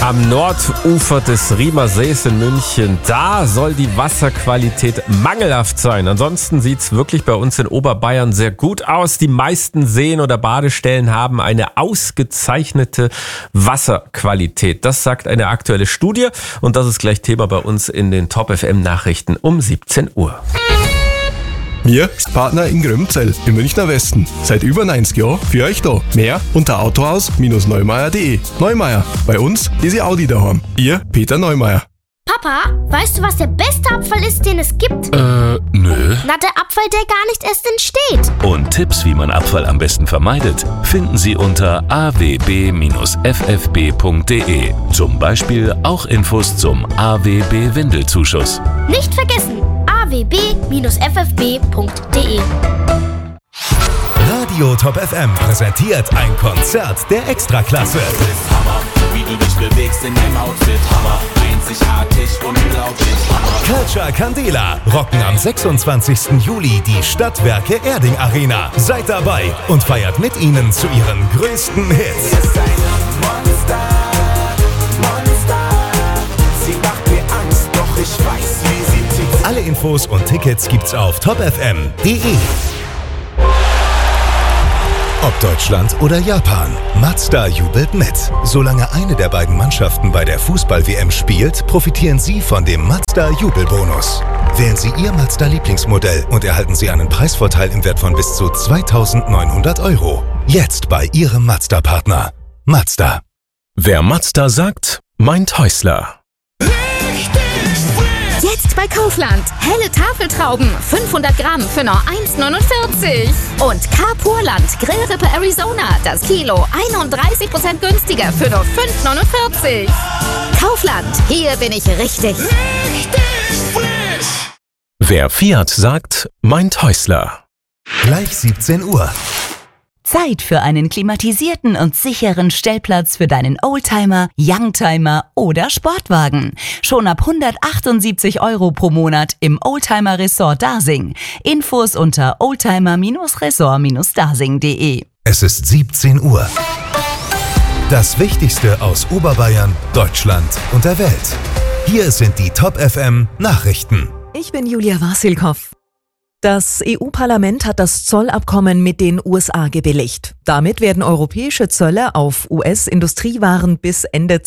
am Nordufer des Riemer Sees in München. Da soll die Wasserqualität mangelhaft sein. Ansonsten sieht's wirklich bei uns in Oberbayern sehr gut aus. Die meisten Seen oder Badestellen haben eine ausgezeichnete Wasserqualität. Das sagt eine aktuelle Studie und das ist gleich Thema bei uns in den Top FM Nachrichten um 17 Uhr. Wir sind Partner in Grömzell im Münchner Westen. Seit über 90 Jahren für euch da. Mehr unter autohaus-neumeier.de. Neumeier, bei uns ist ihr Audi daheim. Ihr Peter Neumeier. Papa, weißt du, was der beste Abfall ist, den es gibt? Nö. Na, der Abfall, der gar nicht erst entsteht. Und Tipps, wie man Abfall am besten vermeidet, finden Sie unter awb-ffb.de. Zum Beispiel auch Infos zum AWB-Windelzuschuss. Nicht vergessen, awb-ffb.de. Radio Top FM präsentiert ein Konzert der Extraklasse. Hammer, wie du dich bewegst in dem Outfit. Hammer, einzigartig, unglaublich. Hammer. Culture Candela rocken am 26. Juli die Stadtwerke Erding Arena. Seid dabei und feiert mit ihnen zu ihren größten Hits. Sie ist ein Monster. Sie macht mir Angst, doch ich weiß, wie sie tickt. Alle Infos und Tickets gibt's auf topfm.de. Ob Deutschland oder Japan, Mazda jubelt mit. Solange eine der beiden Mannschaften bei der Fußball-WM spielt, profitieren Sie von dem Mazda-Jubelbonus. Wählen Sie Ihr Mazda-Lieblingsmodell und erhalten Sie einen Preisvorteil im Wert von bis zu 2.900 €. Jetzt bei Ihrem Mazda-Partner. Mazda. Wer Mazda sagt, meint Häusler. Jetzt bei Kaufland. Helle Tafeltrauben, 500 Gramm für nur 1,49. Und Carpurland Grillrippe Arizona, das Kilo 31% günstiger für nur 5,49. Kaufland, hier bin ich richtig. Wer Fiat sagt, meint Häusler. Gleich 17 Uhr. Zeit für einen klimatisierten und sicheren Stellplatz für deinen Oldtimer, Youngtimer oder Sportwagen. Schon ab 178 € pro Monat im Oldtimer Resort Dasing. Infos unter oldtimer-resort-dasing.de. Es ist 17 Uhr. Das Wichtigste aus Oberbayern, Deutschland und der Welt. Hier sind die Top FM Nachrichten. Ich bin Julia Wasilkow. Das EU-Parlament hat das Zollabkommen mit den USA gebilligt. Damit werden europäische Zölle auf US-Industriewaren bis Ende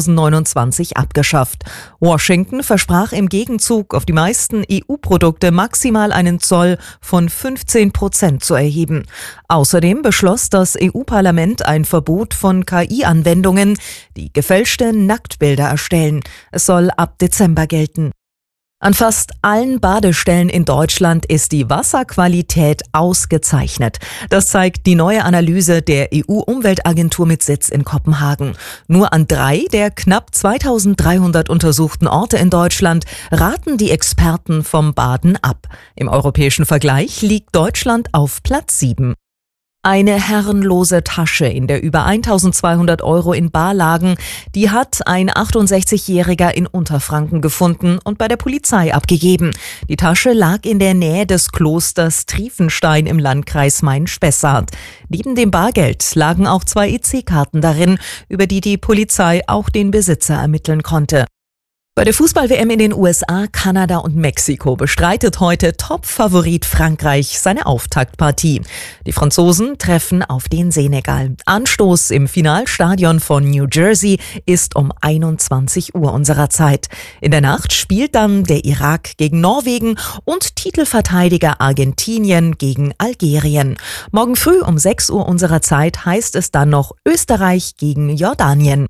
2029 abgeschafft. Washington versprach im Gegenzug auf die meisten EU-Produkte maximal einen Zoll von 15% zu erheben. Außerdem beschloss das EU-Parlament ein Verbot von KI-Anwendungen, die gefälschte Nacktbilder erstellen. Es soll ab Dezember gelten. An fast allen Badestellen in Deutschland ist die Wasserqualität ausgezeichnet. Das zeigt die neue Analyse der EU-Umweltagentur mit Sitz in Kopenhagen. Nur an 3 der knapp 2300 untersuchten Orte in Deutschland raten die Experten vom Baden ab. Im europäischen Vergleich liegt Deutschland auf Platz 7. Eine herrenlose Tasche, in der über 1.200 € in bar lagen, die hat ein 68-Jähriger in Unterfranken gefunden und bei der Polizei abgegeben. Die Tasche lag in der Nähe des Klosters Triefenstein im Landkreis Main-Spessart. Neben dem Bargeld lagen auch 2 EC-Karten darin, über die die Polizei auch den Besitzer ermitteln konnte. Bei der Fußball-WM in den USA, Kanada und Mexiko bestreitet heute Top-Favorit Frankreich seine Auftaktpartie. Die Franzosen treffen auf den Senegal. Anstoß im Finalstadion von New Jersey ist um 21 Uhr unserer Zeit. In der Nacht spielt dann der Irak gegen Norwegen und Titelverteidiger Argentinien gegen Algerien. Morgen früh um 6 Uhr unserer Zeit heißt es dann noch Österreich gegen Jordanien.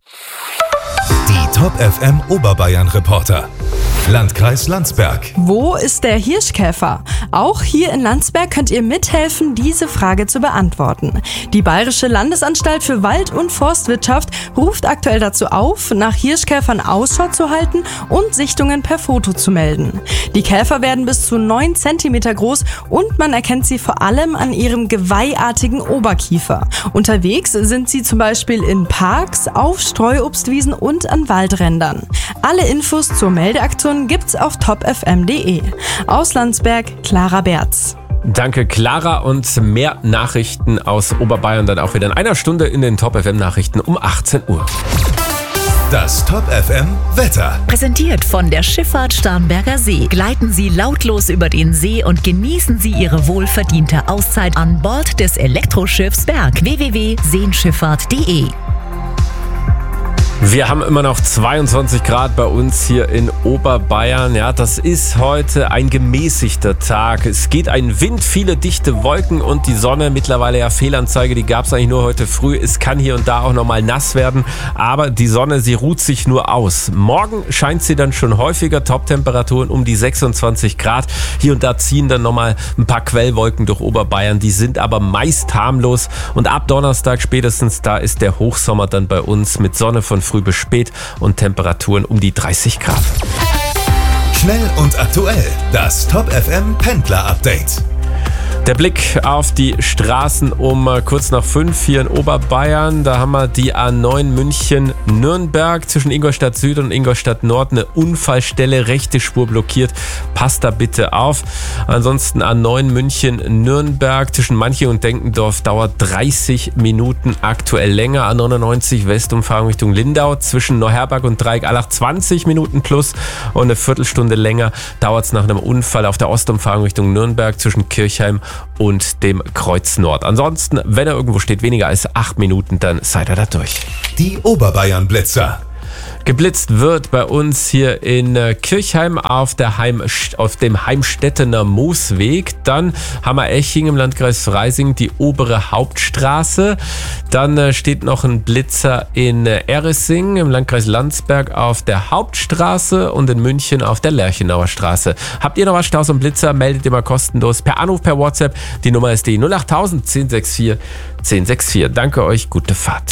Die Top FM Oberbayern Reporter. Landkreis Landsberg. Wo ist der Hirschkäfer? Auch hier in Landsberg könnt ihr mithelfen, diese Frage zu beantworten. Die Bayerische Landesanstalt für Wald- und Forstwirtschaft ruft aktuell dazu auf, nach Hirschkäfern Ausschau zu halten und Sichtungen per Foto zu melden. Die Käfer werden bis zu 9 cm groß und man erkennt sie vor allem an ihrem geweihartigen Oberkiefer. Unterwegs sind sie zum Beispiel in Parks, auf Streuobstwiesen und an Waldrändern. Alle Infos zur Meldeaktion gibt's auf topfm.de. Aus Landsberg, Clara Berz. Danke, Clara. Und mehr Nachrichten aus Oberbayern dann auch wieder in einer Stunde in den Top FM Nachrichten um 18 Uhr. Das Top FM Wetter. Präsentiert von der Schifffahrt Starnberger See. Gleiten Sie lautlos über den See und genießen Sie Ihre wohlverdiente Auszeit an Bord des Elektroschiffs Berg. www.seenschifffahrt.de. Wir haben immer noch 22 Grad bei uns hier in Oberbayern. Ja, das ist heute ein gemäßigter Tag. Es geht ein Wind, viele dichte Wolken und die Sonne. Mittlerweile ja Fehlanzeige, die gab es eigentlich nur heute früh. Es kann hier und da auch nochmal nass werden, aber die Sonne, sie ruht sich nur aus. Morgen scheint sie dann schon häufiger, Top-Temperaturen um die 26 Grad. Hier und da ziehen dann nochmal ein paar Quellwolken durch Oberbayern. Die sind aber meist harmlos und ab Donnerstag spätestens, da ist der Hochsommer dann bei uns mit Sonne von früh bis spät und Temperaturen um die 30 Grad. Schnell und aktuell, das Top FM Pendler Update. Der Blick auf die Straßen um kurz nach 5 hier in Oberbayern. Da haben wir die A9 München-Nürnberg zwischen Ingolstadt Süd und Ingolstadt Nord. Eine Unfallstelle, rechte Spur blockiert. Passt da bitte auf. Ansonsten A9 München-Nürnberg zwischen Manching und Denkendorf dauert 30 Minuten aktuell länger. A99 Westumfahrung Richtung Lindau zwischen Neuherberg und Dreieck-Allach 20 Minuten plus und eine Viertelstunde länger dauert es nach einem Unfall auf der Ostumfahrung Richtung Nürnberg zwischen Kirchheim und dem Kreuz Nord. Ansonsten, wenn er irgendwo steht, weniger als 8 Minuten, dann seid ihr da durch. Die Oberbayern Blitzer. Geblitzt wird bei uns hier in Kirchheim auf dem Heimstettener Moosweg. Dann haben wir Eching im Landkreis Freising, die obere Hauptstraße. Dann steht noch ein Blitzer in Erresing im Landkreis Landsberg auf der Hauptstraße und in München auf der Lerchenauer Straße. Habt ihr noch was Staus und Blitzer? Meldet ihr mal kostenlos per Anruf, per WhatsApp. Die Nummer ist die 08000 1064 1064. Danke euch, gute Fahrt.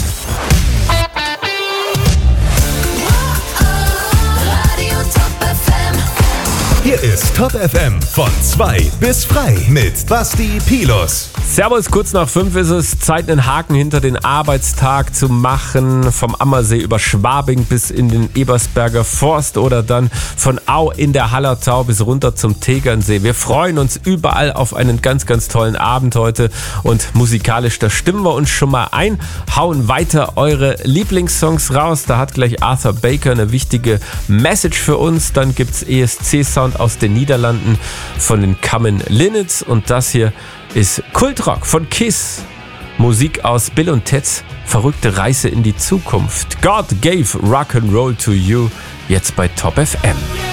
Hier ist Top FM von 2 bis frei mit Basti Pilus. Servus, kurz nach 5 ist es. Zeit, einen Haken hinter den Arbeitstag zu machen. Vom Ammersee über Schwabing bis in den Ebersberger Forst oder dann von Au in der Hallertau bis runter zum Tegernsee. Wir freuen uns überall auf einen ganz, ganz tollen Abend heute und musikalisch, da stimmen wir uns schon mal ein. Hauen weiter eure Lieblingssongs raus. Da hat gleich Arthur Baker eine wichtige Message für uns. Dann gibt's ESC-Sound aus den Niederlanden von den Common Linnets und das hier ist Kultrock von Kiss. Musik aus Bill und Ted's verrückte Reise in die Zukunft. God gave Rock'n'Roll to you, jetzt bei Top FM.